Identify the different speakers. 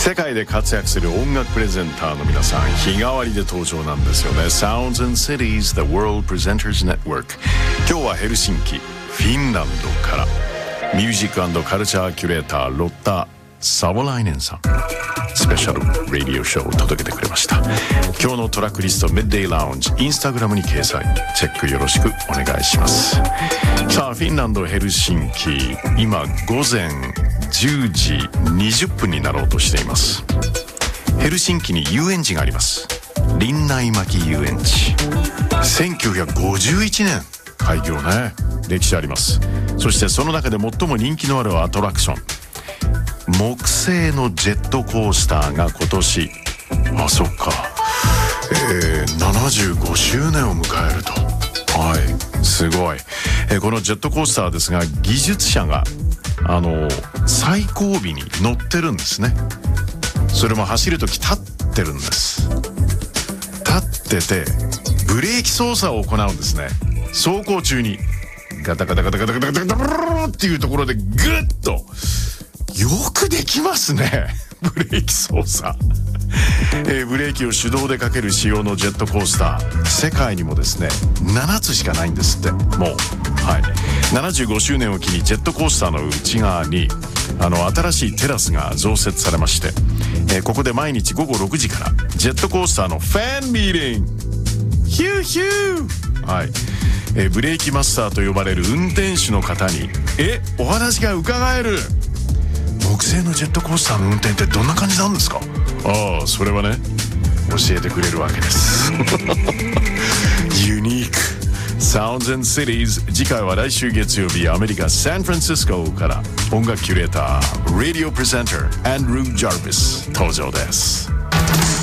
Speaker 1: 世界で活躍する音楽プレゼンターの皆さん、日替わりで登場なんですよね。 Sounds and Cities The World Presenters Network。 今日はヘルシンキ、フィンランドからミュージック&カルチャーキュレーターロッタ・サボライネンさん、スペシャルラディオショーを届けてくれました。今日のトラックリスト、ミッドデイラウンジ、インスタグラムに掲載、チェックよろしくお願いします。さあ、フィンランドヘルシンキ、今午前10時20分になろうとしています。ヘルシンキに遊園地があります。林内巻遊園地、1951年開業ね、歴史あります。そしてその中で最も人気のあるアトラクション、木製のジェットコースターが今年、そっか、75周年を迎えると。はい、すごい。このジェットコースターですが、技術者が最後尾に乗ってるんですね。それも走るとき立ってるんです。立っててブレーキ操作を行うんですね。走行中にガタガタガタガタガタガタガタガタっていうところでグッと、よくできますね、ブレーキ操作。ブレーキを手動でかける仕様のジェットコースター、世界にもですね7つしかないんですって。もう、はい、75周年を機にジェットコースターの内側に新しいテラスが増設されまして、ここで毎日午後6時からジェットコースターのファンミーティング、ヒューヒュー、はい、ブレーキマスターと呼ばれる運転手の方にお話が伺える。木製のジェットコースターの運転ってどんな感じなんですか？それはね、教えてくれるわけですユニーク Sounds and Cities。 次回は来週月曜日、アメリカサンフランシスコから音楽キュレーター、ラディオプレゼンターアンドルー・ジャービス登場です。